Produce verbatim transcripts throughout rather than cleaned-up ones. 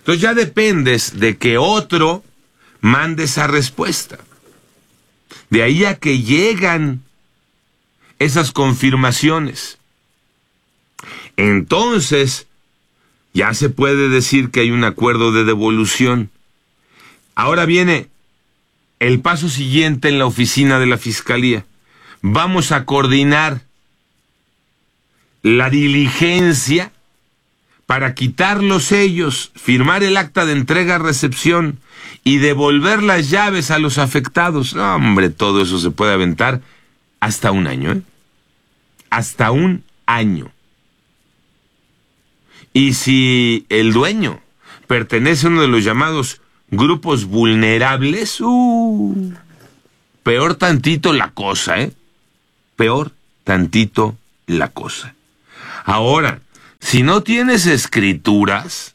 Entonces ya dependes de que otro mande esa respuesta. De ahí a que llegan esas confirmaciones. Entonces, ya se puede decir que hay un acuerdo de devolución. Ahora viene el paso siguiente en la oficina de la Fiscalía. Vamos a coordinar la diligencia para quitar los sellos, firmar el acta de entrega-recepción y devolver las llaves a los afectados. No, hombre, todo eso se puede aventar hasta un año, ¿eh? Hasta un año. Y si el dueño pertenece a uno de los llamados grupos vulnerables, uh, peor tantito la cosa, ¿eh? Peor tantito la cosa. Ahora, si no tienes escrituras,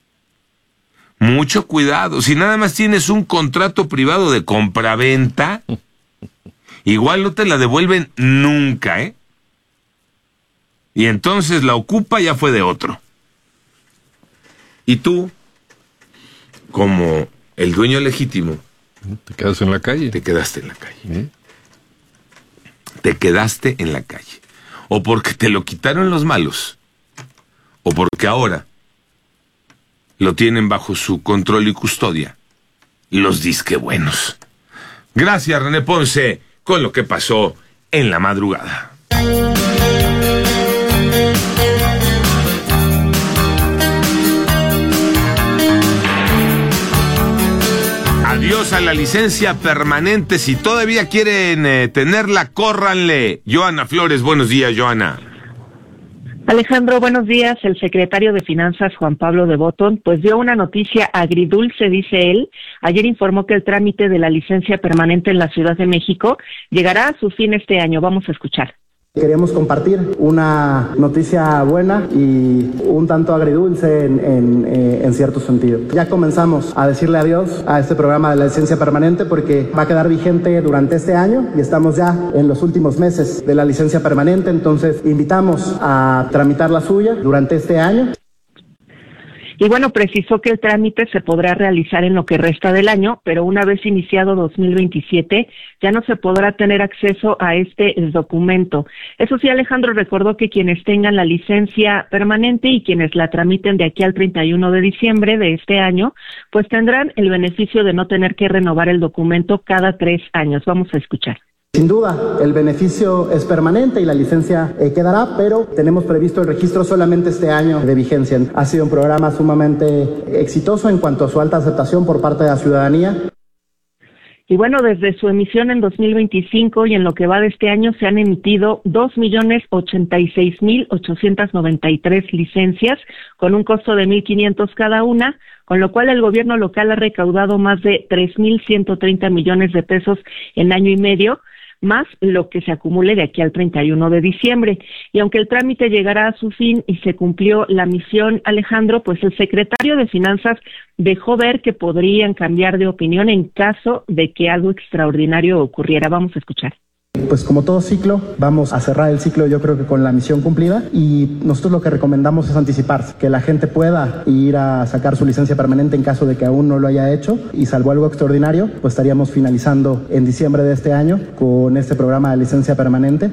mucho cuidado. Si nada más tienes un contrato privado de compraventa, igual no te la devuelven nunca, ¿eh? Y entonces la ocupa ya fue de otro. Y tú, como el dueño legítimo, te quedas en la calle. Te quedaste en la calle. ¿Eh? Te quedaste en la calle. O porque te lo quitaron los malos, o porque ahora lo tienen bajo su control y custodia los disque buenos. Gracias, René Ponce, con lo que pasó en la madrugada. Adiós a la licencia permanente. Si todavía quieren eh, tenerla, córranle. Joana Flores, buenos días, Joana. Alejandro, buenos días. El secretario de Finanzas, Juan Pablo de Botton, pues dio una noticia agridulce, dice él. Ayer informó que el trámite de la licencia permanente en la Ciudad de México llegará a su fin este año. Vamos a escuchar. Queremos compartir una noticia buena y un tanto agridulce en, en, eh, en cierto sentido. Ya comenzamos a decirle adiós a este programa de la licencia permanente porque va a quedar vigente durante este año y estamos ya en los últimos meses de la licencia permanente, entonces invitamos a tramitar la suya durante este año. Y bueno, precisó que el trámite se podrá realizar en lo que resta del año, pero una vez iniciado dos mil veintisiete, ya no se podrá tener acceso a este documento. Eso sí, Alejandro recordó que quienes tengan la licencia permanente y quienes la tramiten de aquí al treinta y uno de diciembre de este año, pues tendrán el beneficio de no tener que renovar el documento cada tres años. Vamos a escuchar. Sin duda, el beneficio es permanente y la licencia eh, quedará, pero tenemos previsto el registro solamente este año de vigencia. Ha sido un programa sumamente exitoso en cuanto a su alta aceptación por parte de la ciudadanía. Y bueno, desde su emisión en dos mil veinticinco y en lo que va de este año se han emitido dos millones ochenta y seis mil ochocientas noventa y tres licencias con un costo de mil quinientos cada una, con lo cual el gobierno local ha recaudado más de tres mil ciento treinta millones de pesos en año y medio, más lo que se acumule de aquí al treinta y uno de diciembre. Y aunque el trámite llegará a su fin y se cumplió la misión, Alejandro, pues el secretario de Finanzas dejó ver que podrían cambiar de opinión en caso de que algo extraordinario ocurriera. Vamos a escuchar. Pues como todo ciclo, vamos a cerrar el ciclo yo creo que con la misión cumplida y nosotros lo que recomendamos es anticiparse, que la gente pueda ir a sacar su licencia permanente en caso de que aún no lo haya hecho y salvo algo extraordinario, pues estaríamos finalizando en diciembre de este año con este programa de licencia permanente.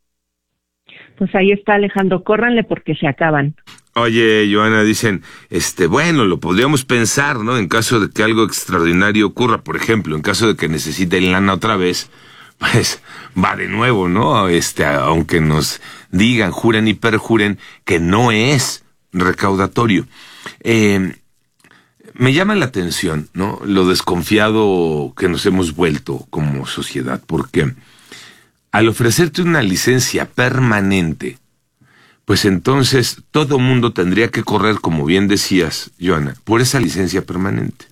Pues ahí está, Alejandro, córranle porque se acaban. Oye, Joana, dicen, este, bueno, lo podríamos pensar, ¿no? En caso de que algo extraordinario ocurra, por ejemplo, en caso de que necesiten lana otra vez, pues va de nuevo, ¿no? Este, aunque nos digan, juren y perjuren que no es recaudatorio. Eh, me llama la atención, ¿no? Lo desconfiado que nos hemos vuelto como sociedad, porque al ofrecerte una licencia permanente, pues entonces todo mundo tendría que correr, como bien decías, Joana, por esa licencia permanente.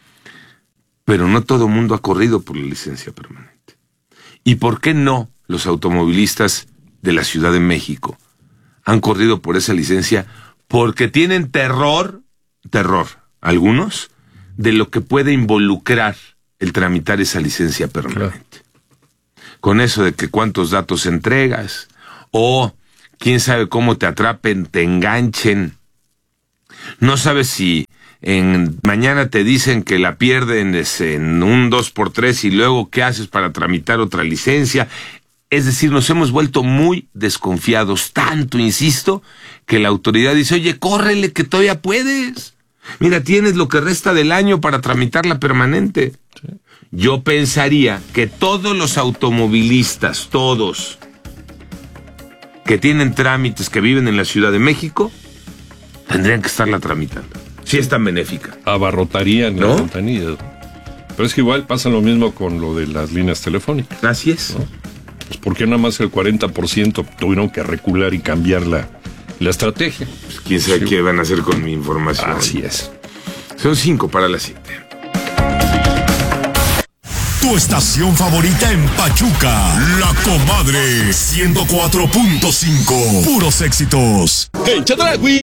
Pero no todo mundo ha corrido por la licencia permanente. ¿Y por qué no los automovilistas de la Ciudad de México han corrido por esa licencia? Porque tienen terror, terror, algunos, de lo que puede involucrar el tramitar esa licencia permanente. Claro. Con eso de que cuántos datos entregas, o quién sabe cómo te atrapen, te enganchen. No sabes si en mañana te dicen que la pierden en un dos por tres y luego ¿qué haces para tramitar otra licencia? Es decir, nos hemos vuelto muy desconfiados, tanto, insisto, que la autoridad dice, oye, córrele que todavía puedes. Mira, tienes lo que resta del año para tramitar la permanente. Sí. Yo pensaría que todos los automovilistas, todos, que tienen trámites, que viven en la Ciudad de México, tendrían que estarla tramitando. Si es tan benéfica. Abarrotarían ¿no? las ventanillas. Pero es que igual pasa lo mismo con lo de las líneas telefónicas. Así es. ¿No? Pues ¿por qué nada más el cuarenta por ciento tuvieron que recular y cambiar la, la estrategia? Pues quién sabe sí. qué van a hacer con mi información. Así es. Son cinco para las siete. Tu estación favorita en Pachuca, La Comadre, ciento cuatro punto cinco. Puros éxitos. En Chedraui